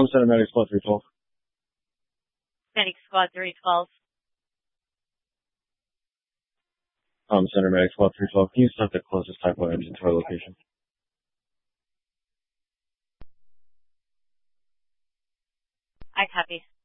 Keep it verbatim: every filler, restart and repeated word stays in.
Um, Center Medic Squad three twelve. Medic Squad three twelve. Um, Center Medic Squad three twelve. Can you start the closest type of engine to our location? I copy.